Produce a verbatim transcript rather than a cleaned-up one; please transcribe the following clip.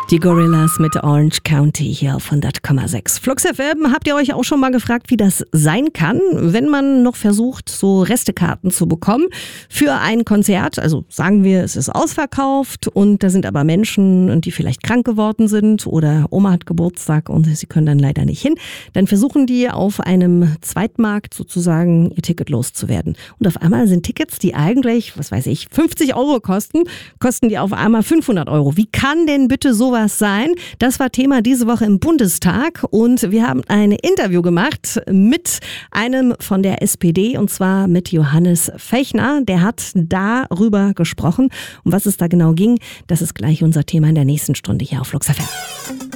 Die Gorillas mit Orange County hier auf hundert Komma sechs. Flux F M, habt ihr euch auch schon mal gefragt, wie das sein kann, wenn man noch versucht, so Restekarten zu bekommen für ein Konzert? Also sagen wir, es ist ausverkauft und da sind aber Menschen, die vielleicht krank geworden sind oder Oma hat Geburtstag und sie können dann leider nicht hin. Dann versuchen die auf einem Zweitmarkt sozusagen ihr Ticket loszuwerden. Und auf einmal sind Tickets, die eigentlich, was weiß ich, fünfzig Euro kosten, kosten die auf einmal fünfhundert Euro. Wie kann denn bitte sowas sein? Das war Thema diese Woche im Bundestag und wir haben ein Interview gemacht mit einem von der S P D und zwar mit Johannes Fechner. Der hat darüber gesprochen. Um was es da genau ging, das ist gleich unser Thema in der nächsten Stunde hier auf Flux F M.